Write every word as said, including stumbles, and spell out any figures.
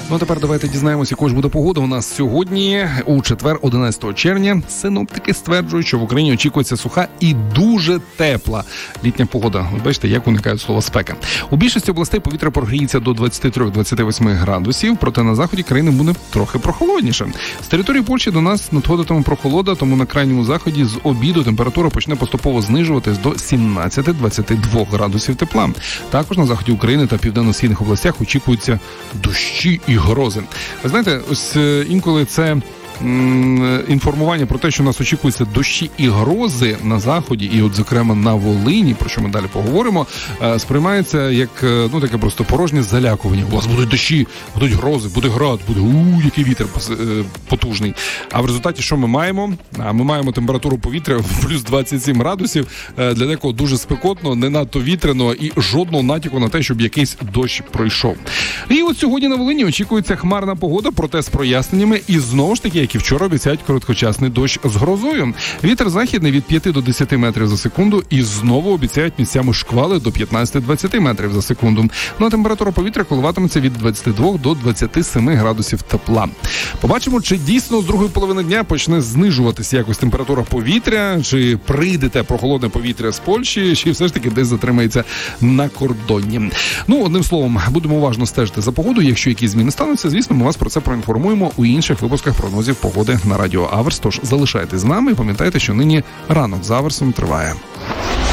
Ну а тепер давайте дізнаємося, якою ж буде погода у нас сьогодні, у четвер, одинадцятого червня. Синоптики стверджують, що в Україні очікується суха і дуже тепла літня погода. Ви бачите, як уникають слова спека. У більшості областей повітря прогріється до двадцять три - двадцять вісім градусів, проте на заході країни буде трохи прохолодніше. З території Польщі до нас надходитиме прохолода, тому на крайньому заході з обіду температура почне поступово знижуватись до сімнадцять - двадцять два градусів тепла. Також на заході України та південно-східних областях очікуються дощі і грози. Ви знаєте, ось інколи це інформування про те, що нас очікуються дощі і грози на заході, і от зокрема на Волині, про що ми далі поговоримо, сприймається як, ну, таке просто порожнє залякування. У вас будуть дощі, будуть грози, буде град, буде у який вітер потужний. А в результаті що ми маємо? А ми маємо температуру повітря в плюс двадцять сім градусів, для декого дуже спекотно, не надто вітряно і жодного натяку на те, щоб якийсь дощ пройшов. І от сьогодні на Волині очікується хмарна погода, проте з проясненнями, і знову ж таки, як і вчора, обіцяють короткочасний дощ з грозою. Вітер західний від п'яти до десяти метрів за секунду, і знову обіцяють місцями шквали до п'ятнадцять - двадцять метрів за секунду. Ну а температура повітря коливатиметься від двадцяти двох до двадцяти семи градусів тепла. Побачимо, чи дійсно з другої половини дня почне знижуватися якось температура повітря, чи прийде те прохолодне повітря з Польщі, чи все ж таки десь затримається на кордоні. Ну, одним словом, будемо уважно стежити за погодою. Якщо якісь зміни стануться, звісно, ми вас про це проінформуємо у інших випусках прогнозів погоди на радіо Аверс. Тож залишайтесь з нами і пам'ятайте, що нині ранок з Аверсом триває.